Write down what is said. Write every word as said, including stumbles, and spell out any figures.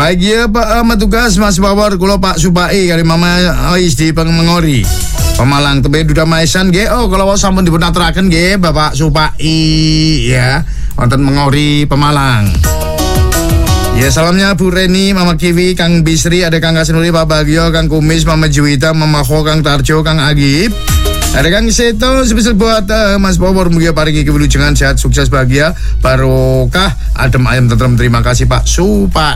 Bahagia Pak uh, tugas Mas Bawor kula Pak Supai kali Mama Ois di Pengengori. Pemalang tebe duda maesan nggih. Oh kalau sampun dipun aturaken nggih Bapak Supai ya. Wonten Mengori Pemalang. Ya salamnya Bu Reni, Mama Kiwi, Kang Bisri, ada Kang Kasenuri, Pak Bagio, Kang Kumis, Mama Juwita, Mama Kho, Kang Tarjo, Kang Agib. Ada Kang Seto, spesial buat uh, Mas Bawor, mugia paringi kewilujengan, sehat, sukses, bahagia, barokah, adem ayam tentrem. Terima kasih Pak Supai.